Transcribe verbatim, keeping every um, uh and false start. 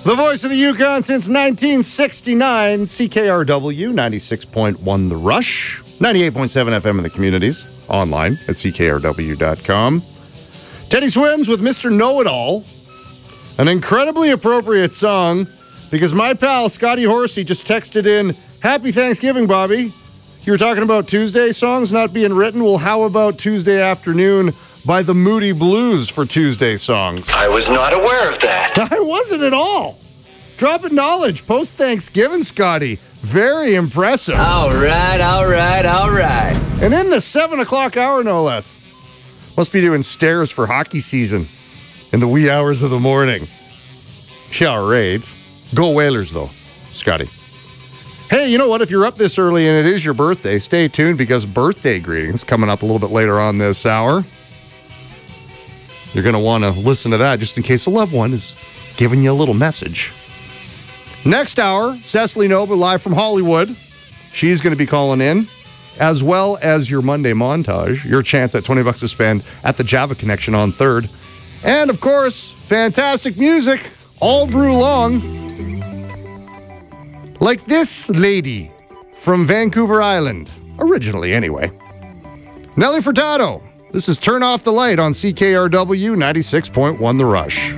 The voice of the Yukon since nineteen sixty-nine, C K R W ninety-six point one The Rush, ninety-eight point seven F M in the communities, online at C K R W dot com. Teddy Swims with Mister Know-It-All, an incredibly appropriate song because my pal Scotty Horsey just texted in, Happy Thanksgiving, Bobby. You were talking about Tuesday songs not being written. Well, how about Tuesday Afternoon by the Moody Blues for Tuesday songs? I was not aware of that. I wasn't at all. Dropping knowledge post-Thanksgiving, Scotty. Very impressive. All right, all right, all right. And in the seven o'clock hour, no less. Must be doing stairs for hockey season in the wee hours of the morning. Yeah, right. Go Whalers, though, Scotty. Hey, you know what? If you're up this early and it is your birthday, stay tuned because birthday greetings coming up a little bit later on this hour. You're going to want to listen to that just in case a loved one is giving you a little message. Next hour, Cecily Noble live from Hollywood. She's going to be calling in, as well as your Monday montage, your chance at twenty bucks to spend at the Java Connection on third. And, of course, fantastic music all brew long. Like this lady from Vancouver Island, originally anyway. Nelly Furtado. This is Turn Off the Light on C K R W ninety-six point one The Rush.